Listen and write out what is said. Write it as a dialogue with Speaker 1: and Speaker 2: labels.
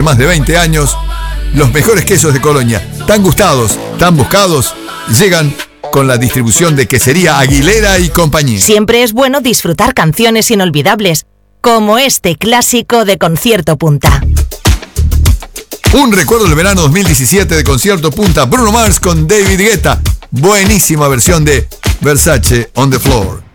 Speaker 1: más de 20 años, los mejores quesos de Colonia, tan gustados, tan buscados, llegan con la distribución de Quesería Aguilera y compañía.
Speaker 2: Siempre es bueno disfrutar canciones inolvidables, como este clásico de Concierto Punta.
Speaker 1: Un recuerdo del verano 2017 de Concierto Punta, Bruno Mars con David Guetta. Buenísima versión de Versace on the Floor.